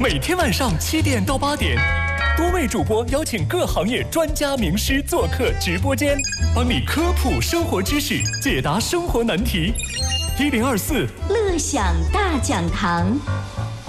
每天晚上7点到8点，多位主播邀请各行业专家名师做客直播间，帮你科普生活知识，解答生活难题。1024 乐享大讲堂。